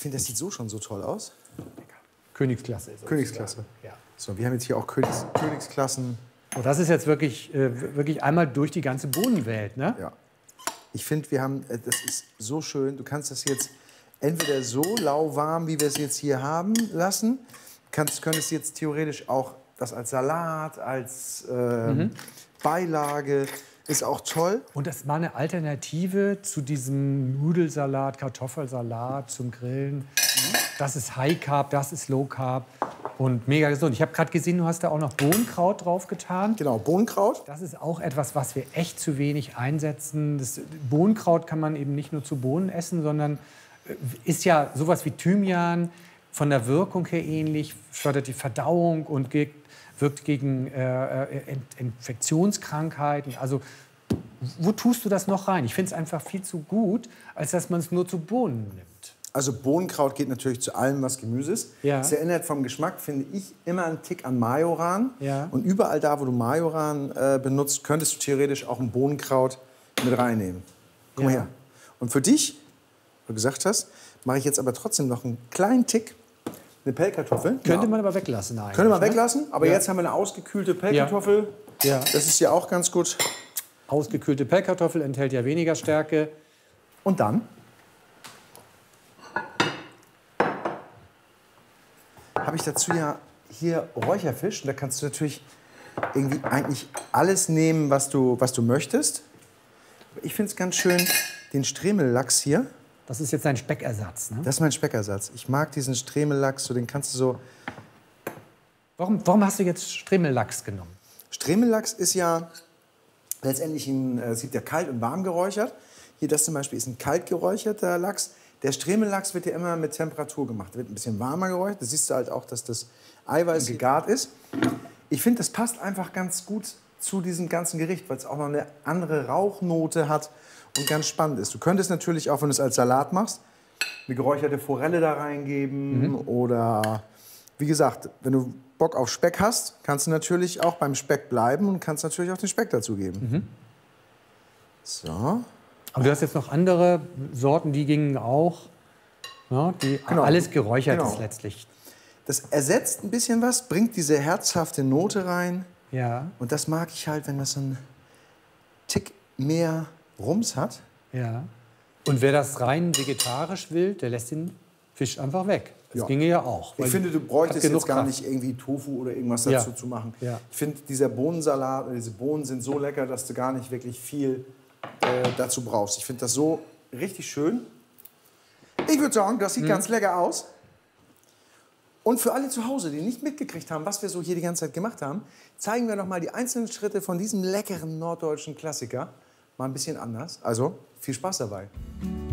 finde, das sieht so schon so toll aus. Königsklasse ist es. Königsklasse. Ja. So, wir haben jetzt hier auch Königsklassen. Und das ist jetzt wirklich, wirklich einmal durch die ganze Bohnenwelt, ne? Ja. Ich finde, wir haben, das ist so schön. Du kannst das jetzt entweder so lauwarm, wie wir es jetzt hier haben, lassen. Könntest jetzt theoretisch auch das als Salat, als Beilage, ist auch toll. Und das war eine Alternative zu diesem Nudelsalat, Kartoffelsalat zum Grillen. Das ist High Carb, das ist Low Carb und mega gesund. Ich habe gerade gesehen, du hast da auch noch Bohnenkraut drauf getan. Genau, Bohnenkraut. Das ist auch etwas, was wir echt zu wenig einsetzen. Das Bohnenkraut kann man eben nicht nur zu Bohnen essen, sondern ist ja sowas wie Thymian, von der Wirkung her ähnlich, fördert die Verdauung und wirkt gegen Infektionskrankheiten. Also wo tust du das noch rein? Ich finde es einfach viel zu gut, als dass man es nur zu Bohnen nimmt. Also Bohnenkraut geht natürlich zu allem, was Gemüse ist. Ja. Es erinnert vom Geschmack, finde ich, immer einen Tick an Majoran. Ja. Und überall da, wo du Majoran benutzt, könntest du theoretisch auch ein Bohnenkraut mit reinnehmen. Guck mal her. Und für dich, wie du gesagt hast, mache ich jetzt aber trotzdem noch einen kleinen Tick, eine Pellkartoffel. Könnte man aber weglassen eigentlich. Könnte man ne? weglassen, aber jetzt haben wir eine ausgekühlte Pellkartoffel. Ja. Das ist ja auch ganz gut. Ausgekühlte Pellkartoffel enthält ja weniger Stärke. Und dann habe ich dazu ja hier Räucherfisch. Und da kannst du natürlich irgendwie eigentlich alles nehmen, was du möchtest. Aber ich finde es ganz schön, den Stremellachs hier. Das ist jetzt ein Speckersatz, ne? Das ist mein Speckersatz. Ich mag diesen Stremellachs, so den kannst du so... Warum hast du jetzt Stremellachs genommen? Stremellachs ist ja letztendlich es gibt ja kalt und warm geräuchert. Hier, das zum Beispiel ist ein kalt geräucherter Lachs. Der Stremellachs wird ja immer mit Temperatur gemacht. Der wird ein bisschen warmer geräuchert. Da siehst du halt auch, dass das Eiweiß gegart ist. Ich finde, das passt einfach ganz gut zu diesem ganzen Gericht, weil es auch noch eine andere Rauchnote hat und ganz spannend ist. Du könntest natürlich auch, wenn du es als Salat machst, eine geräucherte Forelle da reingeben oder, wie gesagt, wenn du Bock auf Speck hast, kannst du natürlich auch beim Speck bleiben und kannst natürlich auch den Speck dazu geben. So. Aber du hast jetzt noch andere Sorten, die gingen auch. Ne? Die alles geräuchert ist letztlich. Das ersetzt ein bisschen was, bringt diese herzhafte Note rein. Ja. Und das mag ich halt, wenn das so einen Tick mehr Rums hat. Ja. Und wer das rein vegetarisch will, der lässt den Fisch einfach weg. Das ginge ja auch. Ich finde, du bräuchtest jetzt gar Kraft. nicht irgendwie Tofu oder irgendwas dazu zu machen. Ja. Ich finde, dieser Bohnensalat oder diese Bohnen sind so lecker, dass du gar nicht wirklich viel dazu brauchst. Ich finde das so richtig schön. Ich würde sagen, das sieht ganz lecker aus. Und für alle zu Hause, die nicht mitgekriegt haben, was wir so hier die ganze Zeit gemacht haben, zeigen wir noch mal die einzelnen Schritte von diesem leckeren norddeutschen Klassiker mal ein bisschen anders. Also viel Spaß dabei.